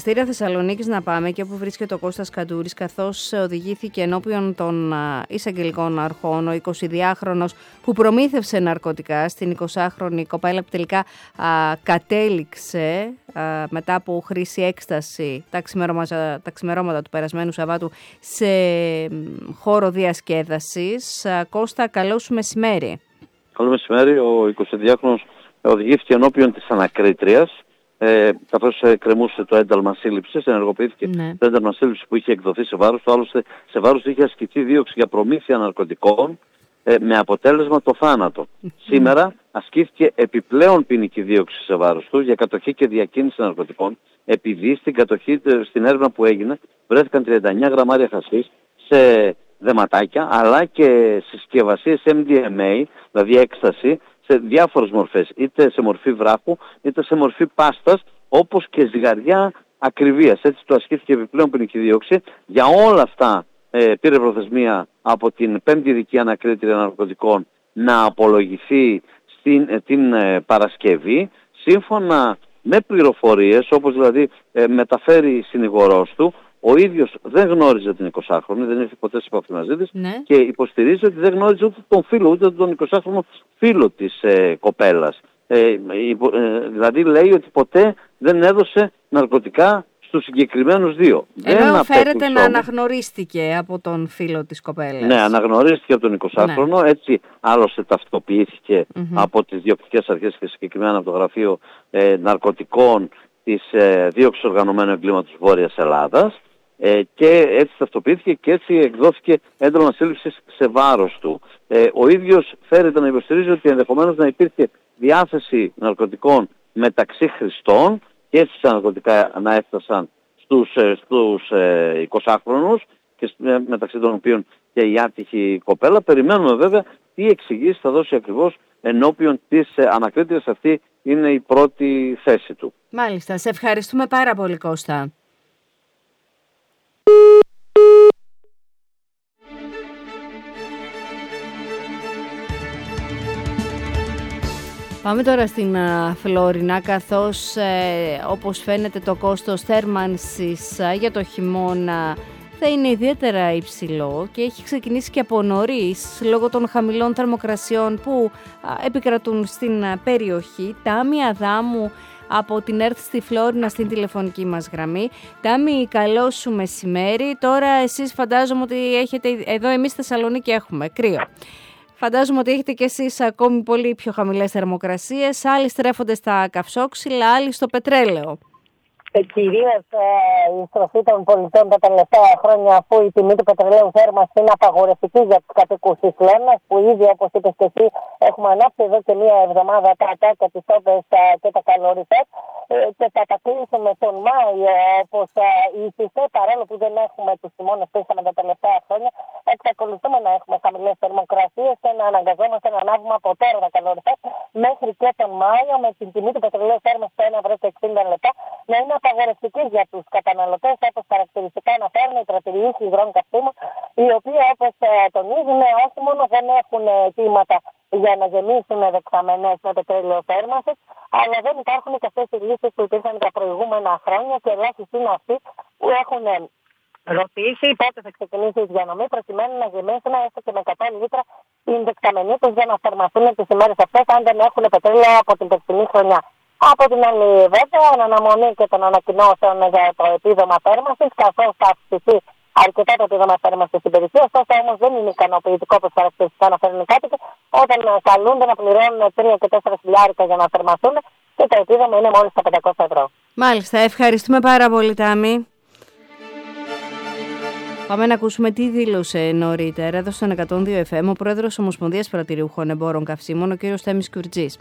δικαστήρια Θεσσαλονίκης να πάμε και όπου βρίσκεται ο Κώστας Καντούρης, καθώς οδηγήθηκε ενώπιον των εισαγγελικών αρχών ο 22χρονος που προμήθευσε ναρκωτικά στην 20χρονη κοπέλα που τελικά κατέληξε μετά από χρήση έκσταση τα ξημερώματα του περασμένου Σαββάτου σε χώρο διασκέδασης. Κώστα, καλό σου μεσημέρι. Καλό μεσημέρι. Ο 22χρονος οδηγήθηκε ενώπιον της ανακρίτριας, καθώς κρεμούσε το ένταλμα σύλληψης, ενεργοποιήθηκε το ένταλμα σύλληψης που είχε εκδοθεί σε βάρος του. Άλλωστε, σε βάρος του είχε ασκηθεί δίωξη για προμήθεια ναρκωτικών με αποτέλεσμα το θάνατο. Σήμερα ασκήθηκε επιπλέον ποινική δίωξη σε βάρος του για κατοχή και διακίνηση ναρκωτικών, επειδή στην κατοχή, στην έρευνα που έγινε, βρέθηκαν 39 γραμμάρια χασίς σε δεματάκια, αλλά και συσκευασίες MDMA, δηλαδή έκσταση, σε διάφορες μορφές, είτε σε μορφή βράχου, είτε σε μορφή πάστας, όπως και ζυγαριά ακριβίας. Έτσι του ασκήθηκε επιπλέον ποινική δίωξη. Για όλα αυτά πήρε προθεσμία από την 5η Ειδική Ανακρίτρια Ναρκωτικών να απολογηθεί την Παρασκευή, σύμφωνα με πληροφορίες, όπως δηλαδή μεταφέρει συνηγορός του. Ο ίδιος δεν γνώριζε την 20χρονη, δεν ήρθε ποτέ σε επαφή μαζί της και υποστηρίζει ότι δεν γνώριζε ούτε τον φίλο, ούτε τον 20χρονο φίλο της κοπέλας. Δηλαδή λέει ότι ποτέ δεν έδωσε ναρκωτικά στους συγκεκριμένους δύο. Ενώ φέρεται να αναγνωρίστηκε από τον φίλο της κοπέλας. Ναι, αναγνωρίστηκε από τον 20χρονο, έτσι άλλωστε ταυτοποιήθηκε από τις διοκτικές αρχές και συγκεκριμένα από το Γραφείο Ναρκωτικών της Δίωξης Οργανωμένου Εγκλήματος Βόρειας Ελλάδας. Και έτσι ταυτοποιήθηκε και έτσι εκδόθηκε ένταλμα σύλληψης σε βάρος του. Ο ίδιος φέρεται να υποστηρίζει ότι ενδεχομένως να υπήρχε διάθεση ναρκωτικών μεταξύ χρηστών και έτσι τα ναρκωτικά να έφτασαν στους 20χρονους και μεταξύ των οποίων και η άτυχη κοπέλα. Περιμένουμε βέβαια τι εξηγήσεις θα δώσει ακριβώς ενώπιον της ανακρίτριας. Αυτή είναι η πρώτη θέση του. Μάλιστα. Σε ευχαριστούμε πάρα πολύ, Κώστα. Πάμε τώρα στην Φλόρινα, καθώς όπως φαίνεται το κόστος θέρμανσης για το χειμώνα θα είναι ιδιαίτερα υψηλό και έχει ξεκινήσει και από νωρίς λόγω των χαμηλών θερμοκρασιών που επικρατούν στην περιοχή. Τάμι Αδάμου από την ΕΡΤ στη Φλόρινα στην τηλεφωνική μας γραμμή. Τάμι, καλό σου μεσημέρι. Τώρα εσείς φαντάζομαι ότι έχετε, εδώ εμείς στη Θεσσαλονίκη έχουμε κρύο. Φαντάζομαι ότι έχετε κι εσείς ακόμη πολύ πιο χαμηλές θερμοκρασίες. Άλλοι στρέφονται στα καυσόξυλα, άλλοι στο πετρέλαιο. Κυρίως η στροφή των πολιτών τα τελευταία χρόνια, αφού η τιμή του πετρελαίου θέρμανσης είναι απαγορευτική για τους κατοίκους της Λέμνας, που ήδη όπως είπες και εσύ έχουμε ανάψει εδώ και μία εβδομάδα τα ατάκια, τις όπες και τα καλοριφές, και θα τα κλείσουμε τον Μάιο όπως ήθιστε, παρόλο που δεν έχουμε τους χειμώνες που είχαμε τα τελευταία χρόνια. Εξακολουθούμε να έχουμε χαμηλές θερμοκρασίες και να αναγκαζόμαστε να ανάβουμε από τώρα τα καλοριφές μέχρι και τον Μάιο, με την τιμή του πετρελαίου θέρμανσης στο 1,60 λεπτά να είναι απαγορευτική για τους καταναλωτές, όπως χαρακτηριστικά αναφέρουν οι πρατηριούχοι υγρών καυσίμων, οι οποίοι όπως τονίζουν όχι μόνο δεν έχουν αιτήματα για να γεμίσουν δεξαμενές με πετρέλαιο θέρμανσης, αλλά δεν υπάρχουν και αυτές οι λύσεις που υπήρχαν τα προηγούμενα χρόνια και ελάχιστοι είναι αυτοί που έχουν ρωτήσει πότε θα ξεκινήσει η διανομή προκειμένου να γεμίσουν έστω και με 100 λίτρα την δεξαμενή τους για να θερμαθούν τις ημέρες αυτές, αν δεν έχουν πετρέλαιο από την περσινή χρονιά. Από την άλλη, βέβαια, εν αναμονή και των ανακοινώσεων για το επίδομα θέρμανσης, καθώς θα αυξηθεί αρκετά το επίδομα θέρμανσης στην περιοχή, ωστόσο όμως δεν είναι ικανοποιητικό όπως χαρακτηριστικά αναφέρουν οι κάτοικοι, όταν καλούνται να πληρώνουν 3 και 4 χιλιάρικα για να θερμαθούν και το επίδομα είναι μόλις τα 500 ευρώ. Μάλιστα, ευχαριστούμε πάρα πολύ, Τάμι. Πάμε να ακούσουμε τι δήλωσε νωρίτερα εδώ στον 102 FM ο πρόεδρος Ομοσπονδίας Πρατηριούχων Εμπόρων Καυσίμων, ο κ. Θέμης Κουρτζής.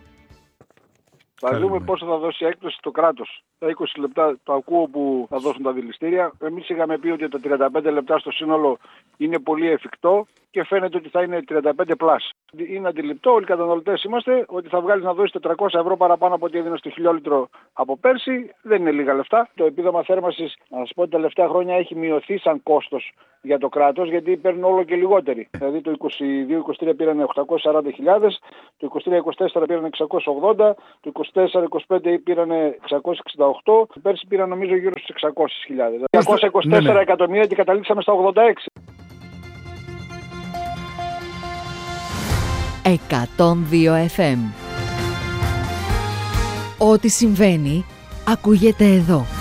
Θα δούμε πόσο θα δώσει έκπτωση το κράτος. Τα 20 λεπτά το ακούω που θα δώσουν τα δηληστήρια. Εμείς είχαμε πει ότι τα 35 λεπτά στο σύνολο είναι πολύ εφικτό και φαίνεται ότι θα είναι 35+. Είναι αντιληπτό, όλοι οι καταναλωτές είμαστε, ότι θα βγάλεις να δώσεις 400 ευρώ παραπάνω από ό,τι έδινε στο χιλιόλιτρο από πέρσι. Δεν είναι λίγα λεφτά. Το επίδομα θέρμανσης, να σας πω, ότι τα τελευταία χρόνια έχει μειωθεί σαν κόστος για το κράτος, γιατί παίρνουν όλο και λιγότεροι. Δηλαδή το 22-23 πήραν 840.000, το 23-24 πήραν 680, το 24-25 πήραν 668 πέρσι πήρα νομίζω γύρω στους 600.000. 224 εκατομμύρια και καταλήξαμε στα 86. 102 FM. Ό,τι συμβαίνει ακούγεται εδώ.